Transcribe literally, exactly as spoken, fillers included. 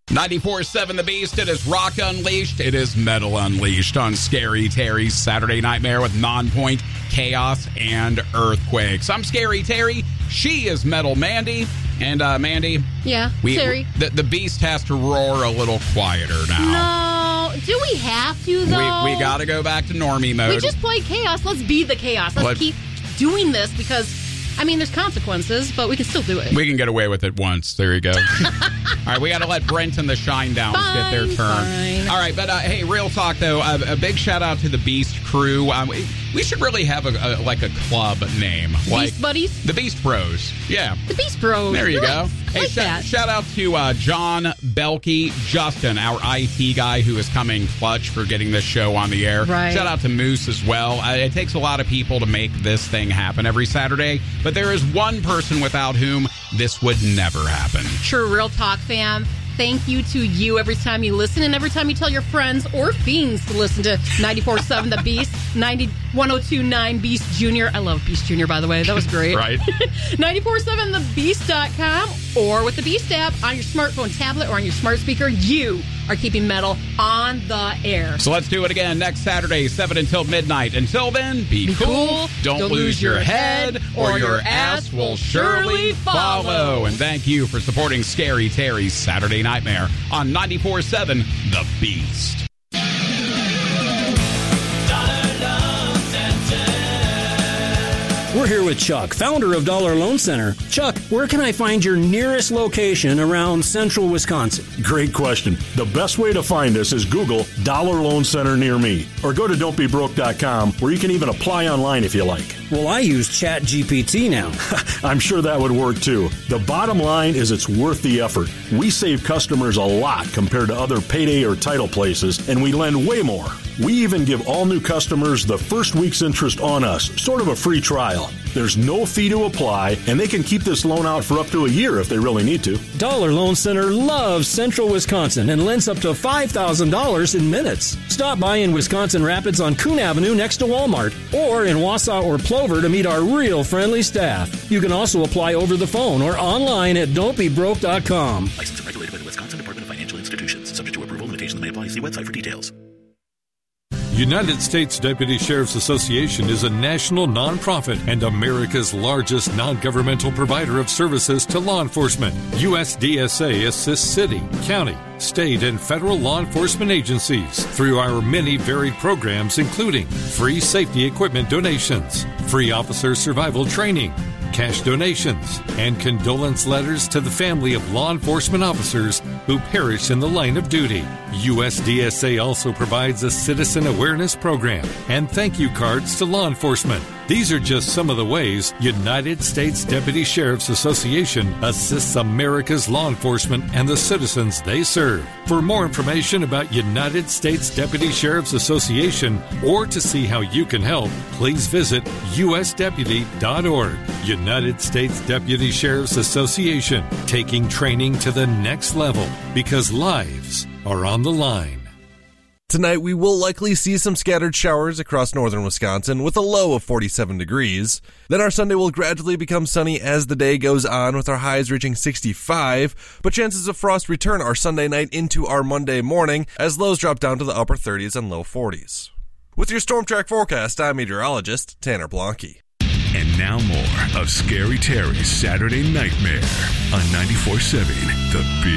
ninety-four point seven The Beast. It is Rock Unleashed. It is Metal Unleashed on Scary Terry's Saturday Nightmare with Non-Point, Chaos, and Earthquakes. I'm Scary Terry. She is Metal Mandy. And, uh, Mandy? Yeah, we, Terry. The, the Beast has to roar a little quieter now. No. Do we have to, though? We, we got to go back to normie mode. We just played Chaos. Let's be the Chaos. Let's Let, keep doing this because... I mean, there's consequences, but we can still do it. We can get away with it once. There you go. All right, we got to let Brent and the Shinedown get their turn. Fine. All right, but uh, hey, real talk though. Uh, a big shout out to the Beast crew. Um, we, we should really have a, a like a club name, Beast like Buddies, the Beast Bros. Yeah, the Beast Bros. There you nice. go. Hey, like sh- that. shout out to uh, John Belkey, Justin, our I T guy who is coming clutch for getting this show on the air. Right. Shout out to Moose as well. Uh, it takes a lot of people to make this thing happen every Saturday, but there is one person without whom this would never happen. True, real talk, fam. Thank you to you every time you listen and every time you tell your friends or fiends to listen to ninety-four point seven The Beast, ninety, one oh two point nine Beast Junior. I love Beast Junior, by the way. That was great. Right. ninety-four point seven the beast dot com or with the Beast app on your smartphone, tablet, or on your smart speaker. You are keeping metal on the air. So let's do it again next Saturday, seven until midnight. Until then, be, Be cool, cool. Don't, Don't lose lose your your head, head, or or your your ass ass will will surely surely follow. follow. And thank you for supporting Scary Terry's Saturday Nightmare on ninety-four point seven The Beast. We're here with Chuck, founder of Dollar Loan Center. Chuck, where can I find your nearest location around central Wisconsin? Great question. The best way to find us is Google Dollar Loan Center near me, or go to don't be broke dot com, where you can even apply online if you like. Well, I use Chat G P T now. I'm sure that would work too. The bottom line is it's worth the effort. We save customers a lot compared to other payday or title places, and we lend way more. We even give all new customers the first week's interest on us, sort of a free trial. There's no fee to apply, and they can keep this loan out for up to a year if they really need to. Dollar Loan Center loves central Wisconsin and lends up to five thousand dollars in minutes. Stop by in Wisconsin Rapids on Coon Avenue next to Walmart, or in Wausau or Plover to meet our real friendly staff. You can also apply over the phone or online at don't be broke dot com. Licensed and regulated by the Wisconsin Department of Financial Institutions. Subject to approval, limitations may apply. See website for details. United States Deputy Sheriff's Association is a national nonprofit and America's largest non-governmental provider of services to law enforcement. U S D S A assists city, county, state, and federal law enforcement agencies through our many varied programs, including free safety equipment donations, free officer survival training, cash donations, and condolence letters to the family of law enforcement officers who perish in the line of duty. U S D S A also provides a citizen awareness program and thank you cards to law enforcement. These are just some of the ways United States Deputy Sheriff's Association assists America's law enforcement and the citizens they serve. For more information about United States Deputy Sheriff's Association or to see how you can help, please visit U S deputy dot org. United States Deputy Sheriff's Association, taking training to the next level because lives are on the line. Tonight, we will likely see some scattered showers across northern Wisconsin with a low of forty-seven degrees. Then our Sunday will gradually become sunny as the day goes on with our highs reaching sixty-five, but chances of frost return our Sunday night into our Monday morning as lows drop down to the upper thirties and low forties. With your Storm Track forecast, I'm meteorologist Tanner Blanke. And now more of Scary Terry's Saturday Nightmare on ninety-four point seven The Beast.